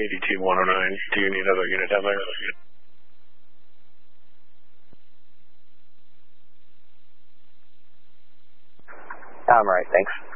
EDT 109. Do you need another unit down there? I'm right, thanks.